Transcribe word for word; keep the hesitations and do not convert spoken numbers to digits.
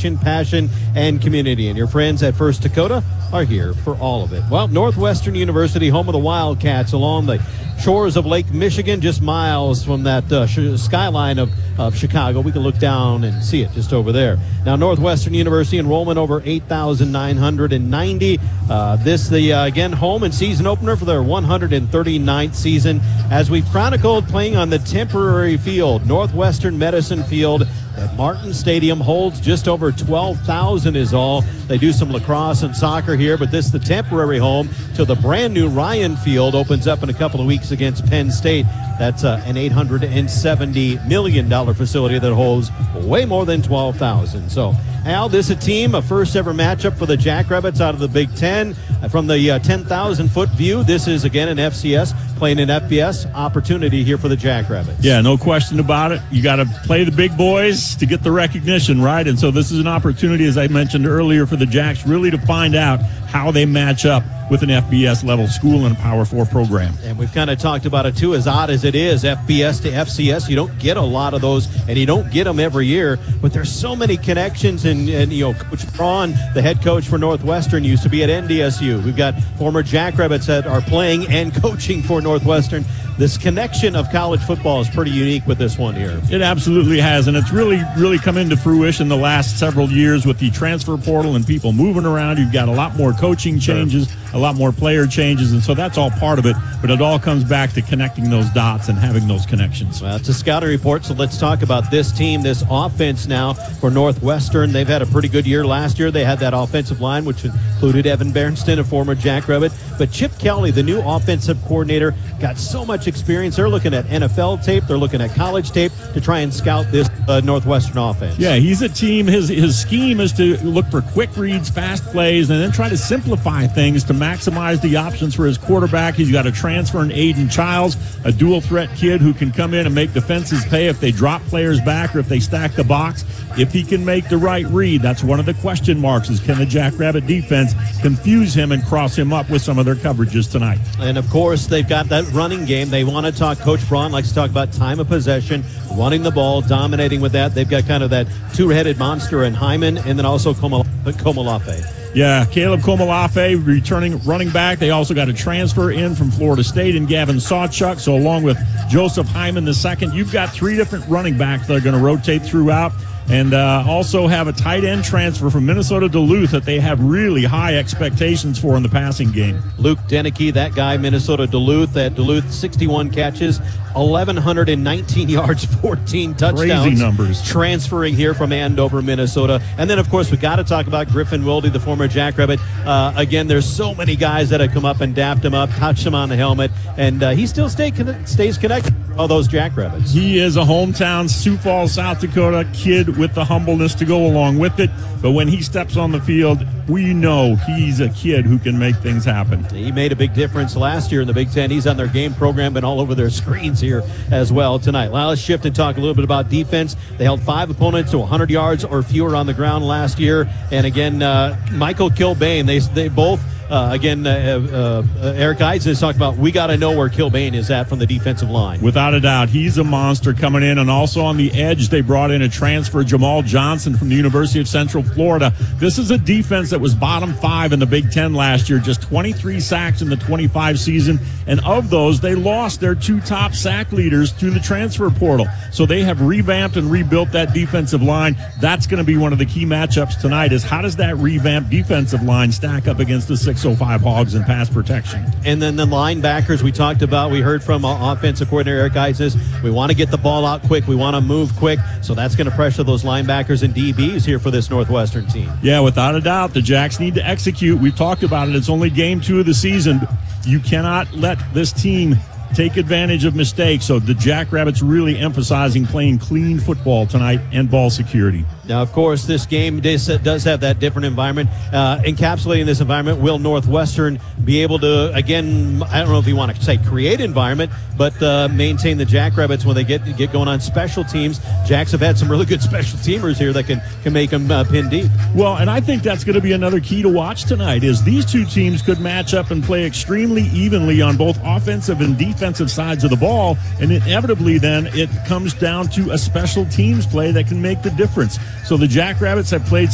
education, passion, and community. And your friends at First Dakota are here for all of it. Well, Northwestern University, home of the Wildcats, along the shores of Lake Michigan, just miles from that uh, sh- skyline of, of Chicago. We can look down and see it just over there. Now, Northwestern University enrollment over eight thousand nine hundred ninety. Uh, this, the uh, again, home and season opener for their one hundred thirty-ninth season. As we've chronicled, playing on the temporary field, Northwestern Medicine Field at Martin Stadium holds just over twelve thousand is all. They do some lacrosse and soccer here, but this is the temporary home till the brand new Ryan Field opens up in a couple of weeks against Penn State. That's uh, an eight hundred seventy million dollars facility that holds way more than twelve thousand. So, Al, this is a team, a first ever matchup for the Jackrabbits out of the Big Ten. From the uh, ten thousand foot view, this is again an F C S playing an F B S opportunity here for the Jackrabbits. Yeah, no question about it. You got to play the big boys to get the recognition, right? And so this is an opportunity, as I mentioned earlier, for the Jacks really to find out how they match up with an F B S level school and a Power Four program. And we've kind of talked about it too, as odd as it is, F B S to F C S. You don't get a lot of those, and you don't get them every year, but there's so many connections. And, and you know, Coach Braun, the head coach for Northwestern, used to be at N D S U. We've got former Jackrabbits that are playing and coaching for Northwestern. This connection of college football is pretty unique with this one here. It absolutely has, and it's really, really come into fruition the last several years with the transfer portal and people moving around. You've got a lot more coaching changes, a lot more player changes, and so that's all part of it, but it all comes back to connecting those dots and having those connections. Well, it's a scouting report, so let's talk about this team, this offense now for Northwestern. They've had a pretty good year last year. They had that offensive line, which included Evan Bernston, a former Jackrabbit, but Chip Kelly, the new offensive coordinator, got so much experience. They're looking at N F L tape. They're looking at college tape to try and scout this uh, Northwestern offense. Yeah, he's a team. His his scheme is to look for quick reads, fast plays, and then try to simplify things to maximize the options for his quarterback. He's got a transfer in Aiden Childs, a dual threat kid who can come in and make defenses pay if they drop players back or if they stack the box. If he can make the right read, that's one of the question marks, is can the Jackrabbit defense confuse him and cross him up with some of their coverages tonight? And, of course, they've got that running game. They want to talk, Coach Braun likes to talk about time of possession, running the ball, dominating with that. They've got kind of that two-headed monster in Hyman and then also Komolafe. Yeah, Caleb Komolafe returning running back. They also got a transfer in from Florida State in Gavin Sawchuk. So along with Joseph Hyman the second, you've got three different running backs that are going to rotate throughout. And uh, also have a tight end transfer from Minnesota Duluth that they have really high expectations for in the passing game. Luke Deneke, that guy, Minnesota Duluth. At Duluth, sixty-one catches, eleven nineteen yards, fourteen touchdowns. Crazy numbers. Transferring here from Andover, Minnesota. And then, of course, we got to talk about Griffin Wilde, the former Jackrabbit. Uh, again, there's so many guys that have come up and dapped him up, touched him on the helmet, and uh, he still stay con- stays connected to all those Jackrabbits. He is a hometown Sioux Falls, South Dakota kid with the humbleness to go along with it. But when he steps on the field, we know he's a kid who can make things happen. He made a big difference last year in the Big Ten. He's on their game program and all over their screens here as well tonight. Well, let's shift and talk a little bit about defense. They held five opponents to one hundred yards or fewer on the ground last year. And again, uh, Michael Kilbane, they, they both Uh, again, uh, uh, Eric Eisen has talked about we got to know where Kilbane is at from the defensive line. Without a doubt, he's a monster coming in. And also on the edge, they brought in a transfer, Jamal Johnson from the University of Central Florida. This is a defense that was bottom five in the Big Ten last year, just twenty-three sacks in the twenty-five season. And of those, they lost their two top sack leaders to the transfer portal. So they have revamped and rebuilt that defensive line. That's going to be one of the key matchups tonight, is how does that revamped defensive line stack up against the six oh five Hogs in pass protection. And then the linebackers we talked about, we heard from uh, offensive coordinator Eric Eisen, we want to get the ball out quick. We want to move quick. So that's going to pressure those linebackers and D Bs here for this Northwestern team. Yeah, without a doubt, the Jacks need to execute. We've talked about it. It's only game two of the season. You cannot let this team take advantage of mistakes. So the Jackrabbits really emphasizing playing clean football tonight and ball security. Now, of course, this game does have that different environment. Uh, encapsulating this environment, will Northwestern be able to, again, I don't know if you want to say create environment, but uh, maintain the Jackrabbits when they get get going on special teams? Jacks have had some really good special teamers here that can, can make them uh, pin deep. Well, and I think that's going to be another key to watch tonight, is these two teams could match up and play extremely evenly on both offensive and defensive sides of the ball, and inevitably then it comes down to a special teams play that can make the difference. So the Jackrabbits have played